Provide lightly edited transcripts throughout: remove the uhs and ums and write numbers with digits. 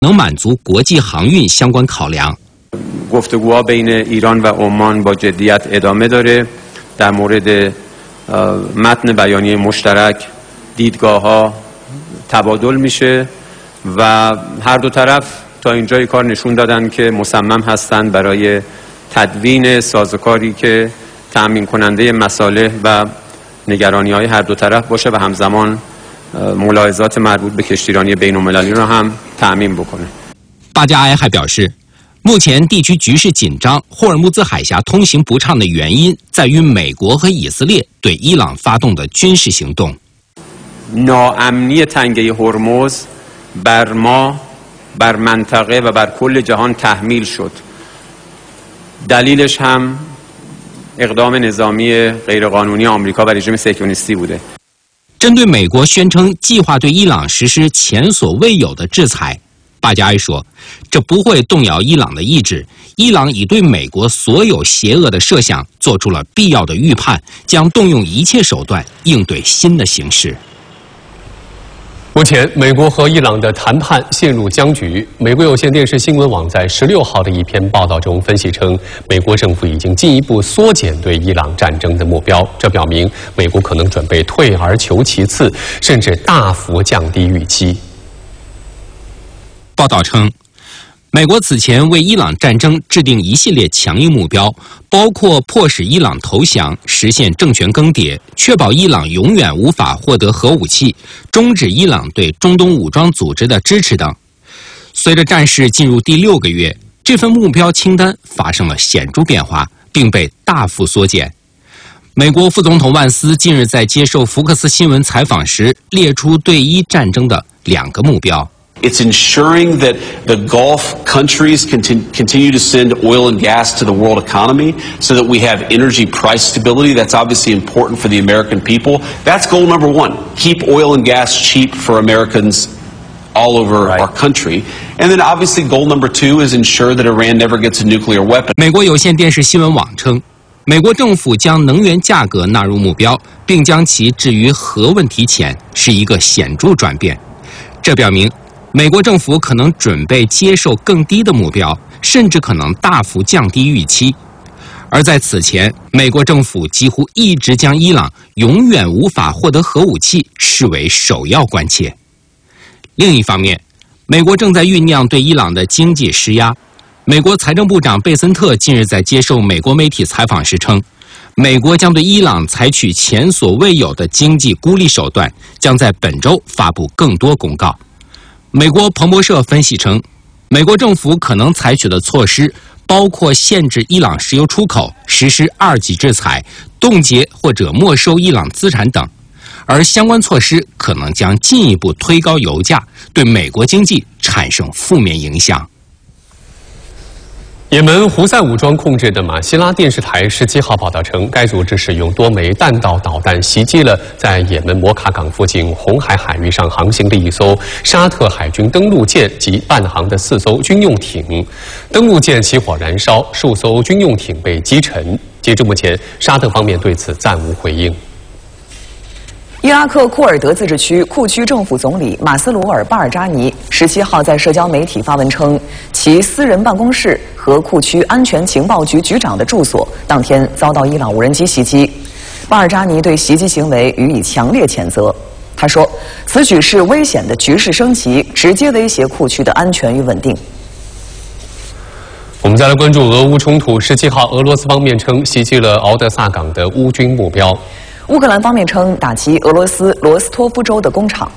能满足国际航运相关考量。 گفتگوها بین ایران و عمان با جدیت ادامه داره. در مورد متن بیانیه مشترک دیدگاه‌ها تبادل میشه و هر دو طرف تا اینجای کار نشون دادن که مصمم هستند برای تدوین سازوکاری که تأمین کننده مصالح و نگرانی‌های هر دو طرف باشه و همزمان ملاحظات مربوط به کشتیرانی بین‌المللی را هم تأمین بکنه. 巴加埃还表示，目前地区局势紧张，霍尔木兹海峡通行不畅的原因在于美国和以色列对伊朗发动的军事行动。 ناامنی تنگه هرمز بر ما، بر منطقه و بر کل جهان تحمیل شد. دلیلش هم اقدام نظامی غیرقانونی آمریکا و رژیم صهیونیستی بوده. 针对美国宣称计划对伊朗实施前所未有的制裁，巴加埃说，这不会动摇伊朗的意志。伊朗已对美国所有邪恶的设想做出了必要的预判，将动用一切手段应对新的形势。 目前，美国和伊朗的谈判陷入僵局。美国有线电视新闻网在16号的一篇报道中分析称，美国政府已经进一步缩减对伊朗战争的目标，这表明美国可能准备退而求其次，甚至大幅降低预期。 报道称，美国此前为伊朗战争制定一系列强硬目标，包括迫使伊朗投降、实现政权更迭、确保伊朗永远无法获得核武器、终止伊朗对中东武装组织的支持等。随着战事进入第6个月，这份目标清单发生了显著变化，并被大幅缩减。美国副总统万斯近日在接受福克斯新闻采访时，列出对伊战争的2个目标。 It's ensuring that the Gulf countries continue to send oil and gas to the world economy so that we have energy price stability. That's obviously important for the American people. That's goal number 1. Keep oil and gas cheap for Americans all over our country. And then obviously goal number 2 is ensure that Iran never gets a nuclear weapon. 美国有线电视新闻网称，美国政府将能源价格纳入目标，并将其置于核问题前，是一个显著转变。这表明美国政府可能准备接受更低的目标，甚至可能大幅降低预期。而在此前，美国政府几乎一直将伊朗永远无法获得核武器视为首要关切。另一方面，美国正在酝酿对伊朗的经济施压。美国财政部长贝森特近日在接受美国媒体采访时称，美国将对伊朗采取前所未有的经济孤立手段，将在本周发布更多公告。美国彭博社分析称，美国政府可能采取的措施包括限制伊朗石油出口、实施2级制裁、冻结或者没收伊朗资产等，而相关措施可能将进一步推高油价，对美国经济产生负面影响。 也门胡塞武装控制的马希拉电视台17号报道称，该组织使用多枚弹道导弹袭击了在也门摩卡港附近红海海域上航行的一艘沙特海军登陆舰及伴航的4艘军用艇。登陆舰起火燃烧，数艘军用艇被击沉。截至目前，沙特方面对此暂无回应。 伊拉克库尔德自治区库区政府总理马斯鲁尔·巴尔扎尼17号在社交媒体发文称，其私人办公室和库区安全情报局局长的住所当天遭到伊朗无人机袭击。巴尔扎尼对袭击行为予以强烈谴责。他说，此举是危险的局势升级，直接威胁库区的安全与稳定。 我们再来关注俄乌冲突。17号，俄罗斯方面称袭击了敖德萨港的乌军目标。 乌克兰方面称打击俄罗斯罗斯托夫州的工厂。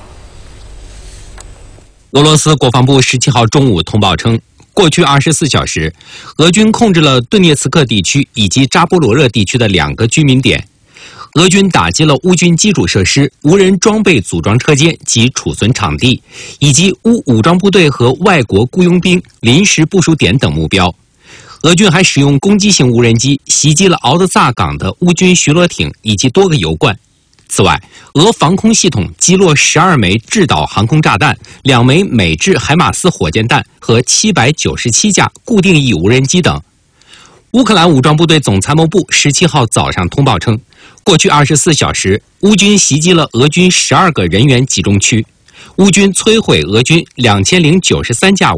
俄罗斯国防部17号中午通报称，过去24小时，俄军控制了顿涅茨克地区以及扎波罗热地区的2个居民点。俄军打击了乌军基础设施、无人装备组装车间及储存场地，以及乌武装部队和外国雇佣兵临时部署点等目标。俄军还使用攻击性无人机袭击了敖德萨港的乌军巡逻艇以及多个油罐。此外，俄防空系统击落12枚制导航空炸弹、2枚美制海马斯火箭弹和797架固定翼无人机等。乌克兰武装部队总参谋部17号早上通报称，过去24小时，乌军袭击了俄军12个人员集中区，乌军摧毁俄军2093架